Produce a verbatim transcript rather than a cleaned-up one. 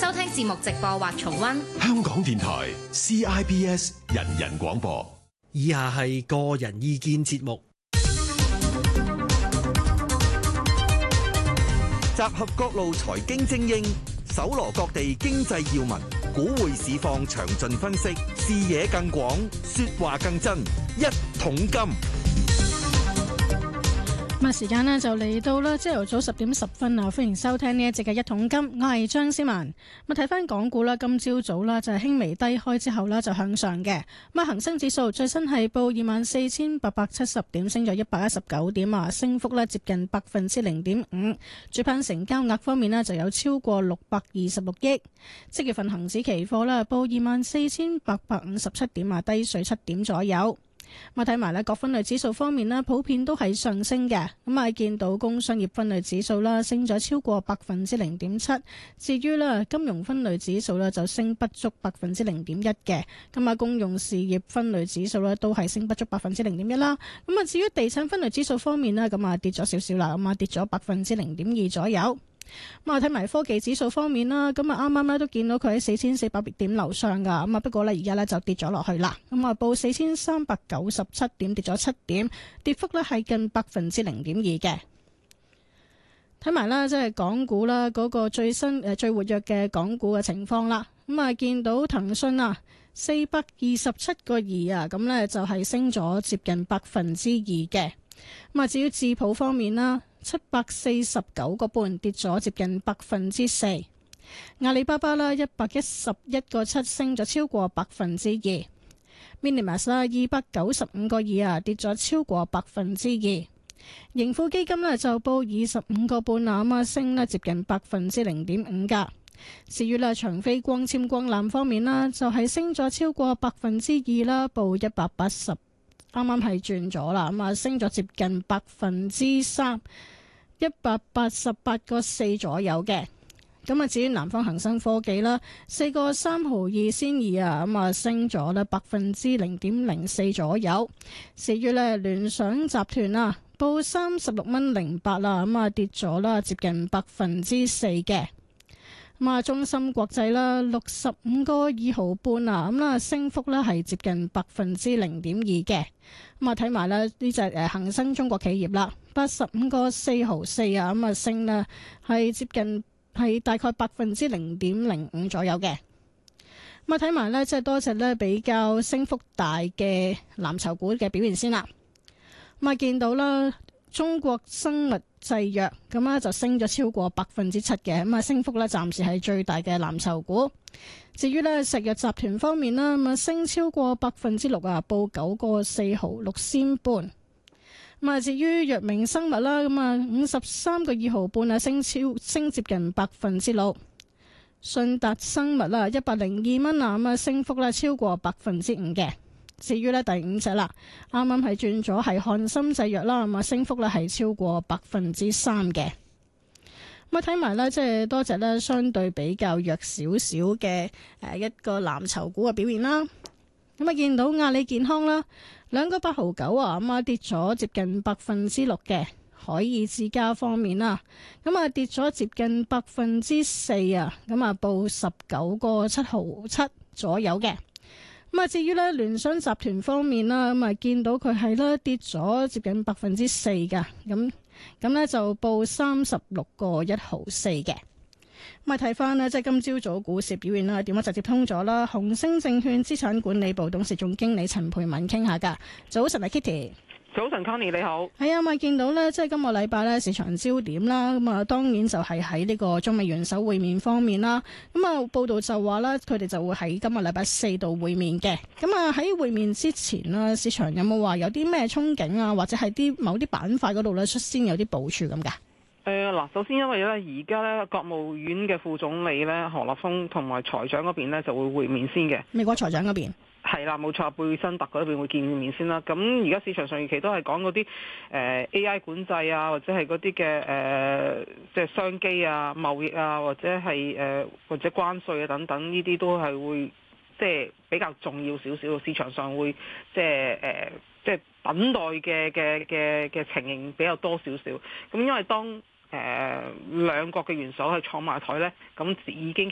收聽節目直播或重溫香港電台 C I B S 人人廣播。 以下係個人意見節目， 集合各路財經精英，搜羅各地經濟要聞，股匯市況詳盡分析，視野更廣，說話更真。一桶金。 咁啊，時間呢就嚟到啦，朝頭早十點十分啊！歡迎收聽呢一節嘅一桶金，我係張思文。咁睇翻港股啦，今朝早啦就係輕微低開之後啦就向上嘅。咁啊，恒生指數最新係報二萬四千八百七十點，升咗一百一十九點啊，升幅呢接近百分之零點五。主板成交額方面呢就有超過六百二十六億。即月份恒指期貨啦報二萬四千八百五十七點啊，低水七點左右。咁啊，睇埋咧各分類指數方面咧，普遍都係上升嘅。咁啊，見到工商業分類指數啦，升咗超過百分之零點七。至於咧金融分類指數咧，就升不足百分之零點一嘅。咁啊，公用事業分類指數咧，都係升不足百分之零點一啦。咁啊，至於地產分類指數方面咧，咁啊跌咗少少啦，咁啊跌咗百分之零點二左右。咁啊，睇埋科技指數方面啦，咁啊啱啱咧都見到佢喺四千四百點樓上噶，咁啊不過咧而家咧就跌咗落去啦，咁啊報四千三百九十七點，跌咗七點，跌幅咧係近百分之零點二嘅。睇埋啦，即係港股啦，嗰個最新誒最活躍嘅港股嘅情況啦，咁啊見到騰訊啊四百二十七個二啊，咁咧就係升咗接近百分之二嘅。咁啊至於智普方面啦，七百四十九個半，跌咗接近百分之四。阿里巴巴啦，一百一十一個七，升咗超過百分之二。Minimas 啦，二百九十五個二啊，跌咗超過百分之二。盈富基金呢就報二十五個半啊，咁啊升呢接近百分之零點五噶。至於啦長飛光纖光纜方面啦，就係升咗超過百分之二啦，報一百八十，啱啱係轉咗啦，咁啊升咗接近百分之三。一百八十八個四左右嘅。咁啊至於南方恒生科技啦，四個三毫二先二啊，咁啊升咗咧百分之零點零四左右。至於咧聯想集團啦，報三十六蚊零八啦，咁啊跌咗啦接近百分之四嘅。咁啊中芯國際啦，六十五個二毫半啊，咁啦升幅咧係接近百分之零點二嘅。咁啊睇埋咧呢隻誒恒生中國企業啦，八十五個四毫四啊，咁啊升咧係接近係大概百分之零點零五左右嘅。咁啊睇埋咧即係多隻咧比較升幅大嘅藍籌股嘅表現先啦。咁啊見到啦中國生物製藥咁啊就升咗超過百分之七嘅，咁啊升幅咧暫時係最大嘅藍籌股。至於咧石藥集團方面啦，咁啊升超過百分之六啊，報九個四毫六仙半。咁啊至於藥明生物啦，咁啊五十三個二毫半啊，升超升接近百分之六。信達生物啦，一百零二蚊啊，咁啊升幅咧超過百分之五嘅。至於咧第五隻啦，啱啱係轉咗係漢森製藥啦，咁啊升幅咧係超過百分之三嘅。咁啊睇埋咧，即係多隻咧相對比較弱少少嘅誒一個藍籌股嘅表現啦。咁啊見到阿里健康啦，兩個八毫九啊，咁啊跌咗接近百分之六嘅。海爾智家方面啦，咁啊跌咗接近百分之四啊，咁啊報十九個七毫七左右嘅。咁啊，至於咧聯想集團方面啦，咁啊見到佢係咧跌咗接近百分之四噶，咁咁咧就報三十六個一毫四嘅。咁啊睇翻呢，即係今朝早股市表現啦，電話直接通咗啦，紅星證券資產管理部董事總經理陳蓓敏傾下噶。早晨啊 Kitty。 早晨 Connie 你好。 係啊，咪見到咧，即係今個禮拜咧市場焦點啦，咁啊當然就係喺呢個中美元首會面方面啦。咁啊報道就話咧，佢哋就會喺今個禮拜四度會面嘅。咁啊喺會面之前啦，市場有冇話有啲咩憧憬啊，或者係啲某啲板塊嗰度咧率先有啲部署咁噶？ 誒嗱，首先因為咧而家咧國務院嘅副總理咧何立峰同埋財長嗰邊咧就會會面先嘅。美國財長嗰邊？係啦，冇錯，貝辛特嗰邊會見面先啦。咁而家市場上預期都係講嗰啲誒 A I 管制啊，或者係嗰啲嘅誒即係商機啊、貿易啊，或者係誒、呃、或者關稅啊等等，呢啲都係會即係比較重要少少。市場上會即係誒即係等待嘅嘅嘅嘅情形比較多少少。咁因為當誒、呃、兩國嘅元首係坐埋台呢，咁已經